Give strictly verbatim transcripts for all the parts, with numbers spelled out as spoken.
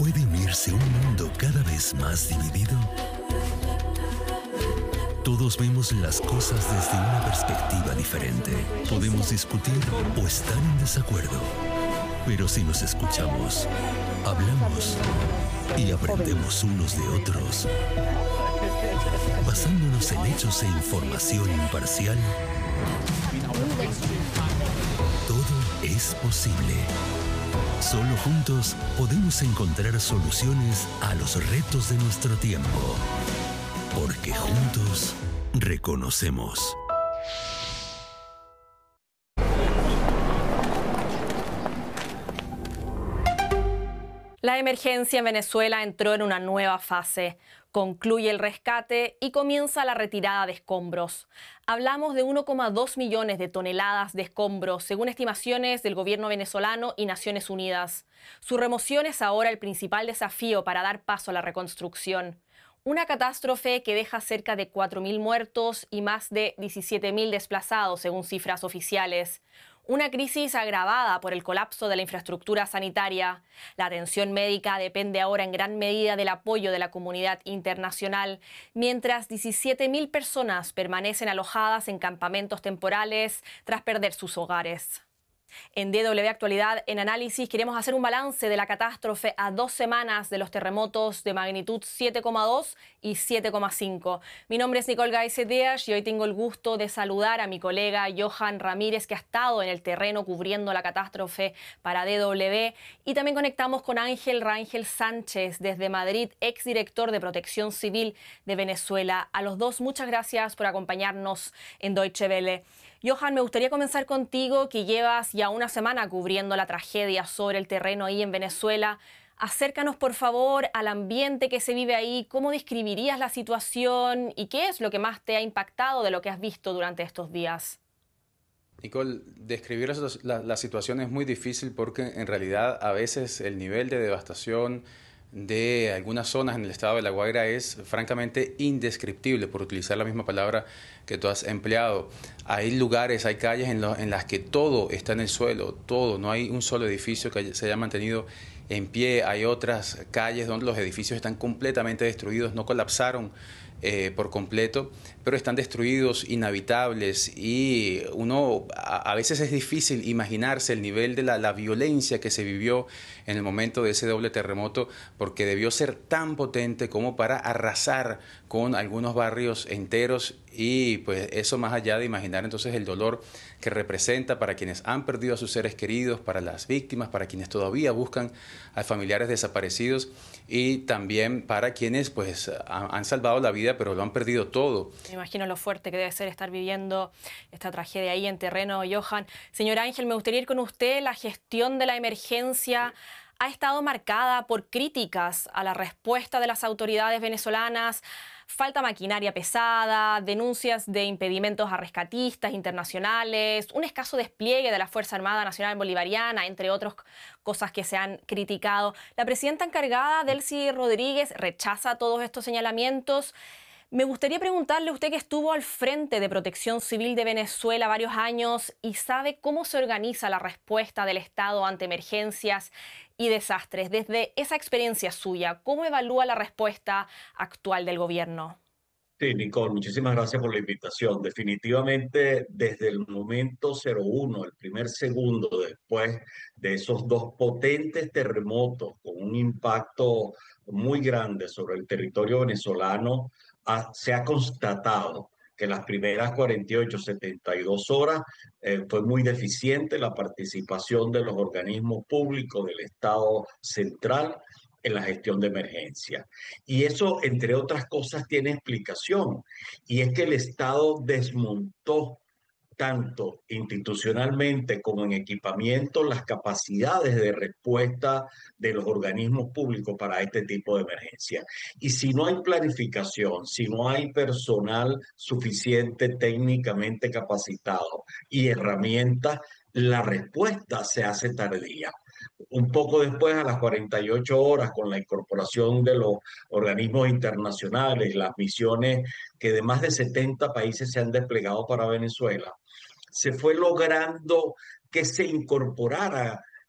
¿Puede unirse un mundo cada vez más dividido? Todos vemos las cosas desde una perspectiva diferente. Podemos discutir o estar en desacuerdo. Pero si nos escuchamos, hablamos y aprendemos unos de otros, basándonos en hechos e información imparcial, todo es posible. Solo juntos podemos encontrar soluciones a los retos de nuestro tiempo. Porque juntos reconocemos. La emergencia en Venezuela entró en una nueva fase. Concluye el rescate y comienza la retirada de escombros. Hablamos de uno coma dos millones de toneladas de escombros, según estimaciones del gobierno venezolano y Naciones Unidas. Su remoción es ahora el principal desafío para dar paso a la reconstrucción. Una catástrofe que deja cerca de cuatro mil muertos y más de diecisiete mil desplazados, según cifras oficiales. Una crisis agravada por el colapso de la infraestructura sanitaria. La atención médica depende ahora en gran medida del apoyo de la comunidad internacional, mientras diecisiete mil personas permanecen alojadas en campamentos temporales tras perder sus hogares. En D W Actualidad en Análisis queremos hacer un balance de la catástrofe a dos semanas de los terremotos de magnitud siete coma dos y siete coma cinco. Mi nombre es Nicole Gaiset-Díaz y hoy tengo el gusto de saludar a mi colega Johan Ramírez, que ha estado en el terreno cubriendo la catástrofe para D W. Y también conectamos con Ángel Rangel Sánchez desde Madrid, exdirector de Protección Civil de Venezuela. A los dos, muchas gracias por acompañarnos en Deutsche Welle. Johan, me gustaría comenzar contigo, que llevas ya una semana cubriendo la tragedia sobre el terreno ahí en Venezuela. Acércanos, por favor, al ambiente que se vive ahí. ¿Cómo describirías la situación y qué es lo que más te ha impactado de lo que has visto durante estos días? Nicole, describir la, la, la situación es muy difícil porque en realidad a veces el nivel de devastación de algunas zonas en el estado de La Guaira es francamente indescriptible, por utilizar la misma palabra que tú has empleado. Hay lugares, hay calles en, lo, en las que todo está en el suelo, todo, no hay un solo edificio que se haya mantenido en pie. Hay otras calles donde los edificios están completamente destruidos, no colapsaron eh, por completo, pero están destruidos, inhabitables, y uno a, a veces es difícil imaginarse el nivel de la, la violencia que se vivió en el momento de ese doble terremoto, porque debió ser tan potente como para arrasar con algunos barrios enteros, y pues eso más allá de imaginar entonces el dolor que representa para quienes han perdido a sus seres queridos, para las víctimas, para quienes todavía buscan a familiares desaparecidos, y también para quienes pues han salvado la vida pero lo han perdido todo. Me imagino lo fuerte que debe ser estar viviendo esta tragedia ahí en terreno, Johan. Señor Ángel, me gustaría ir con usted. La gestión de la emergencia ha estado marcada por críticas a la respuesta de las autoridades venezolanas. Falta maquinaria pesada, denuncias de impedimentos a rescatistas internacionales, un escaso despliegue de la Fuerza Armada Nacional Bolivariana, entre otras cosas que se han criticado. La presidenta encargada, Delcy Rodríguez, rechaza todos estos señalamientos. Me gustaría preguntarle a usted, que estuvo al frente de Protección Civil de Venezuela varios años y sabe cómo se organiza la respuesta del Estado ante emergencias y desastres. Desde esa experiencia suya, ¿cómo evalúa la respuesta actual del gobierno? Sí, Nicole, muchísimas gracias por la invitación. Definitivamente, desde el momento cero uno, el primer segundo después de esos dos potentes terremotos con un impacto muy grande sobre el territorio venezolano, ha- se ha constatado que las primeras cuarenta y ocho, setenta y dos horas eh, fue muy deficiente la participación de los organismos públicos del Estado central en la gestión de emergencia. Y eso, entre otras cosas, tiene explicación. Y es que el Estado desmontó tanto institucionalmente como en equipamiento las capacidades de respuesta de los organismos públicos para este tipo de emergencia. Y si no hay planificación, si no hay personal suficiente técnicamente capacitado y herramientas, la respuesta se hace tardía. Un poco después, a las cuarenta y ocho horas, con la incorporación de los organismos internacionales, las misiones que de más de setenta países se han desplegado para Venezuela, se fue logrando que se incorporara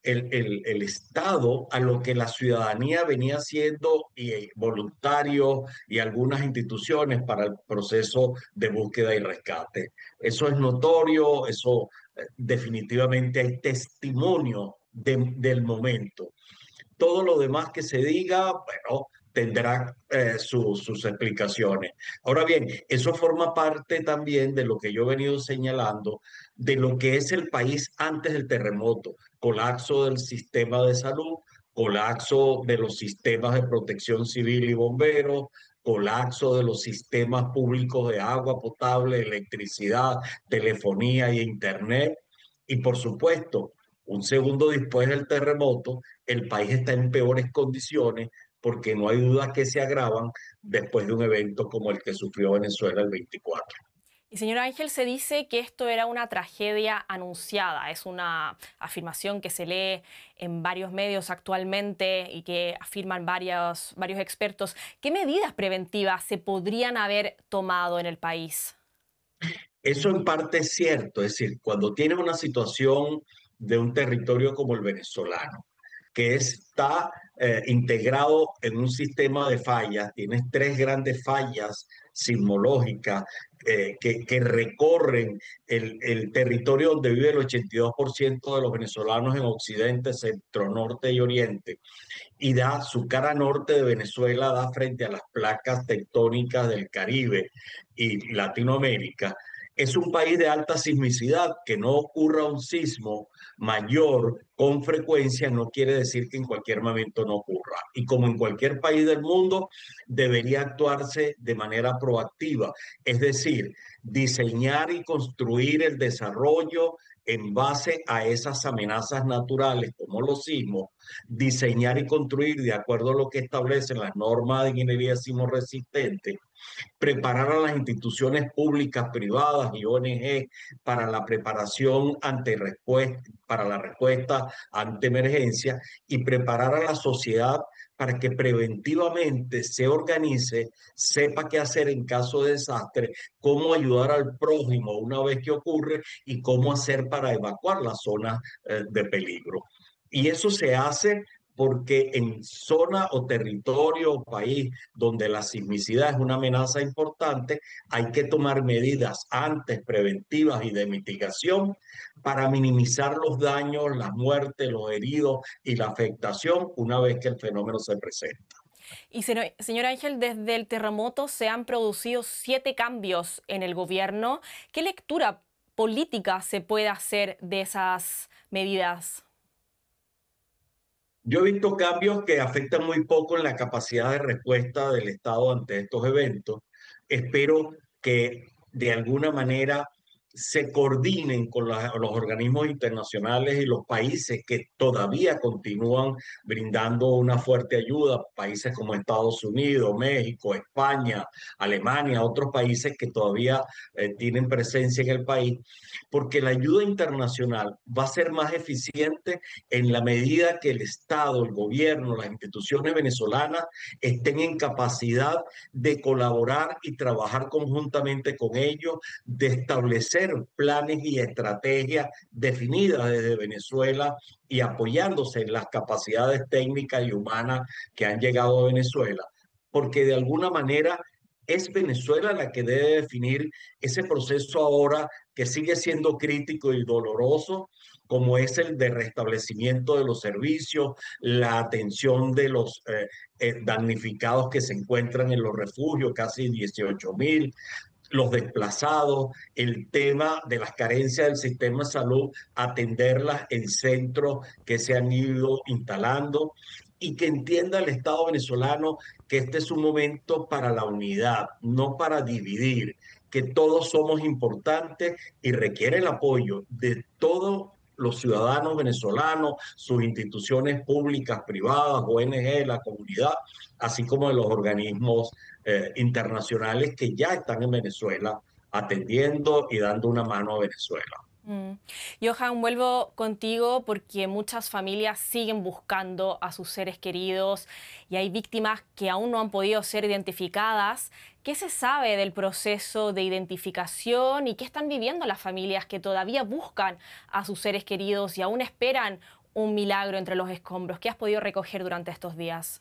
el, el, el Estado a lo que la ciudadanía venía haciendo, y eh, voluntarios y algunas instituciones para el proceso de búsqueda y rescate. Eso es notorio, eso eh, definitivamente hay testimonio de, del momento. Todo lo demás que se diga, bueno, tendrá eh, su, sus explicaciones. Ahora bien, eso forma parte también de lo que yo he venido señalando, de lo que es el país antes del terremoto: colapso del sistema de salud, colapso de los sistemas de protección civil y bomberos, colapso de los sistemas públicos de agua potable, electricidad, telefonía y internet. Y por supuesto, un segundo después del terremoto, el país está en peores condiciones, porque no hay duda que se agravan después de un evento como el que sufrió Venezuela el veinticuatro. Y señor Ángel, se dice que esto era una tragedia anunciada. Es una afirmación que se lee en varios medios actualmente y que afirman varios, varios expertos. ¿Qué medidas preventivas se podrían haber tomado en el país? Eso en parte es cierto, es decir, cuando tienes una situación de un territorio como el venezolano, que está eh, integrado en un sistema de fallas, tienes tres grandes fallas sismológicas eh, que, que recorren el, el territorio donde vive el ochenta y dos por ciento de los venezolanos en Occidente, Centro, Norte y Oriente, y da su cara norte de Venezuela, da frente a las placas tectónicas del Caribe y Latinoamérica. Es un país de alta sismicidad. Que no ocurra un sismo mayor con frecuencia no quiere decir que en cualquier momento no ocurra. Y como en cualquier país del mundo, debería actuarse de manera proactiva, es decir, diseñar y construir el desarrollo en base a esas amenazas naturales como los sismos, diseñar y construir de acuerdo a lo que establecen las normas de ingeniería sismo resistente, preparar a las instituciones públicas, privadas y O N G para la preparación ante respuesta, para la respuesta ante emergencia, y preparar a la sociedad para que preventivamente se organice, sepa qué hacer en caso de desastre, cómo ayudar al prójimo una vez que ocurre y cómo hacer para evacuar las zonas eh, de peligro. Y eso se hace porque en zona o territorio o país donde la sismicidad es una amenaza importante, hay que tomar medidas antes, preventivas y de mitigación, para minimizar los daños, las muertes, los heridos y la afectación una vez que el fenómeno se presenta. Y señor Ángel, desde el terremoto se han producido siete cambios en el gobierno. ¿Qué lectura política se puede hacer de esas medidas? Yo he visto cambios que afectan muy poco en la capacidad de respuesta del Estado ante estos eventos. Espero que de alguna manera se coordinen con la, los organismos internacionales y los países que todavía continúan brindando una fuerte ayuda, países como Estados Unidos, México, España, Alemania, otros países que todavía eh, tienen presencia en el país, porque la ayuda internacional va a ser más eficiente en la medida que el Estado, el gobierno, las instituciones venezolanas estén en capacidad de colaborar y trabajar conjuntamente con ellos, de establecer planes y estrategias definidas desde Venezuela y apoyándose en las capacidades técnicas y humanas que han llegado a Venezuela, porque de alguna manera es Venezuela la que debe definir ese proceso ahora, que sigue siendo crítico y doloroso, como es el de restablecimiento de los servicios, la atención de los eh, eh, damnificados que se encuentran en los refugios, casi dieciocho mil, los desplazados, el tema de las carencias del sistema de salud, atenderlas en centros que se han ido instalando, y que entienda el Estado venezolano que este es un momento para la unidad, no para dividir, que todos somos importantes y requiere el apoyo de todos los ciudadanos venezolanos, sus instituciones públicas, privadas, O N G, la comunidad, así como de los organismos eh, internacionales que ya están en Venezuela atendiendo y dando una mano a Venezuela. Mm. Johan, vuelvo contigo porque muchas familias siguen buscando a sus seres queridos y hay víctimas que aún no han podido ser identificadas. ¿Qué se sabe del proceso de identificación y qué están viviendo las familias que todavía buscan a sus seres queridos y aún esperan un milagro entre los escombros. ¿Qué has podido recoger durante estos días?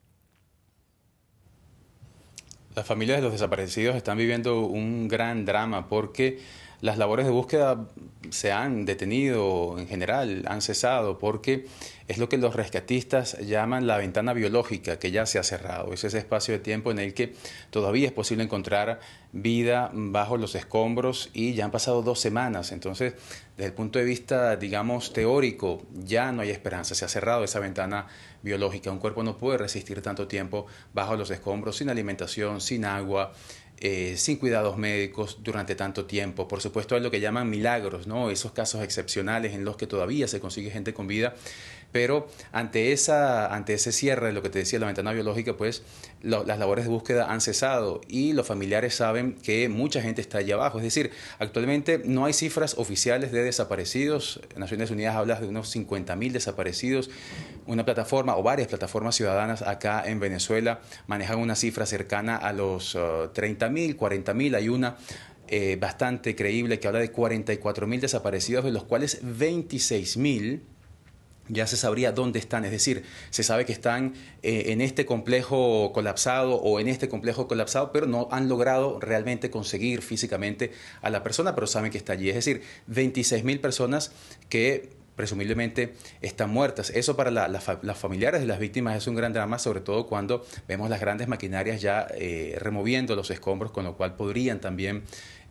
Las familias de los desaparecidos están viviendo un gran drama porque las labores de búsqueda se han detenido en general, han cesado, porque es lo que los rescatistas llaman la ventana biológica, que ya se ha cerrado. Es ese espacio de tiempo en el que todavía es posible encontrar vida bajo los escombros y ya han pasado dos semanas. Entonces, desde el punto de vista, digamos, teórico, ya no hay esperanza. Se ha cerrado esa ventana biológica. Un cuerpo no puede resistir tanto tiempo bajo los escombros, sin alimentación, sin agua, Eh, sin cuidados médicos durante tanto tiempo. Por supuesto, hay lo que llaman milagros, ¿no? Esos casos excepcionales en los que todavía se consigue gente con vida, pero ante, esa, ante ese cierre de lo que te decía, la ventana biológica, pues lo, las labores de búsqueda han cesado y los familiares saben que mucha gente está allá abajo. Es decir, actualmente no hay cifras oficiales de desaparecidos. Naciones Unidas habla de unos cincuenta mil desaparecidos. Una plataforma o varias plataformas ciudadanas acá en Venezuela manejan una cifra cercana a los uh, treinta mil, cuarenta mil. Hay una eh, bastante creíble que habla de cuarenta y cuatro mil desaparecidos, de los cuales veintiséis mil ya se sabría dónde están. Es decir, se sabe que están eh, en este complejo colapsado o en este complejo colapsado, pero no han logrado realmente conseguir físicamente a la persona, pero saben que está allí. Es decir, veintiséis mil personas que presumiblemente están muertas. Eso para la, la, las familiares de las víctimas es un gran drama, sobre todo cuando vemos las grandes maquinarias ya eh, removiendo los escombros, con lo cual podrían también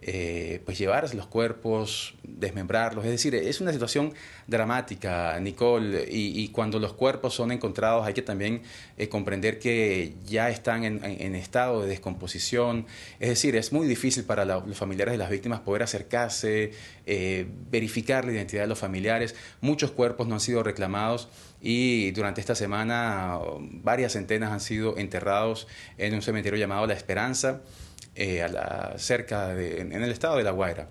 eh, pues llevarse los cuerpos, desmembrarlos. Es decir, es una situación dramática, Nicole, y, y cuando los cuerpos son encontrados hay que también eh, comprender que ya están en, en, en estado de descomposición. Es decir, es muy difícil para la, los familiares de las víctimas poder acercarse, eh, verificar la identidad de los familiares. Muchos cuerpos no han sido reclamados y durante esta semana varias centenas han sido enterrados en un cementerio llamado La Esperanza, eh, a la, cerca de, en, en el estado de La Guaira.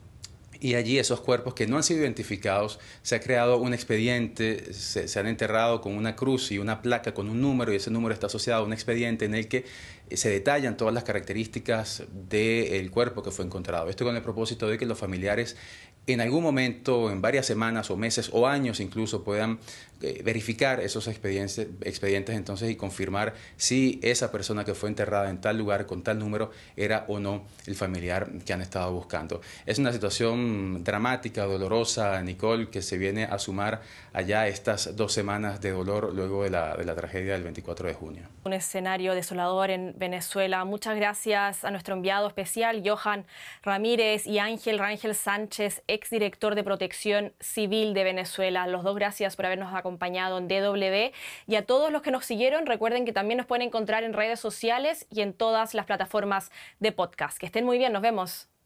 Y allí esos cuerpos que no han sido identificados, se ha creado un expediente, se, se han enterrado con una cruz y una placa con un número, y ese número está asociado a un expediente en el que se detallan todas las características del cuerpo que fue encontrado. Esto con el propósito de que los familiares en algún momento, en varias semanas o meses o años incluso, puedan eh, verificar esos expedientes, expedientes entonces y confirmar si esa persona que fue enterrada en tal lugar con tal número era o no el familiar que han estado buscando. Es una situación dramática, dolorosa, Nicole, que se viene a sumar allá estas dos semanas de dolor luego de la, de la tragedia del veinticuatro de junio. Un escenario desolador en Venezuela. Muchas gracias a nuestro enviado especial, Johan Ramírez, y Ángel Rangel Sánchez, exdirector de Protección Civil de Venezuela. Los dos, gracias por habernos acompañado en D W. Y a todos los que nos siguieron, recuerden que también nos pueden encontrar en redes sociales y en todas las plataformas de podcast. Que estén muy bien, nos vemos.